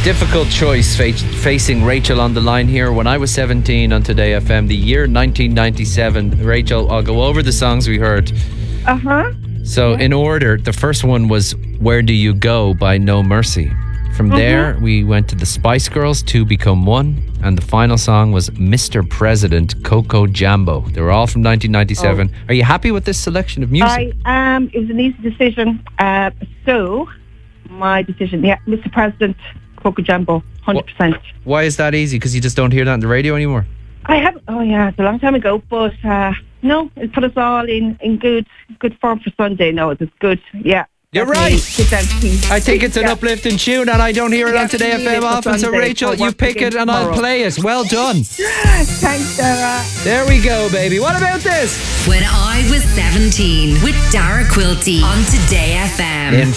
difficult choice facing Rachel on the line here. When I was 17 on Today FM, the year 1997. Rachel, I'll go over the songs we heard. So in order, the first one was Where Do You Go by No Mercy. From there, we went to the Spice Girls, Two Become One. And the final song was Mr. President, Coco Jambo. They were all from 1997. Are you happy with this selection of music? It was an easy decision. So, my decision, Mr. President, Coco Jambo, 100%. Why is that easy? Because you just don't hear that on the radio anymore? I haven't. Oh yeah, it's a long time ago. But no, it put us all in good form for Sunday. No, it was good. Yeah. You're right. I think it's an uplifting tune, and I don't hear it on Today FM often. So Rachel, you pick it and I'll play it. Well done. Thanks, Sarah. There we go, baby. What about this? When I Was 17 with Dara Quilty on Today FM. In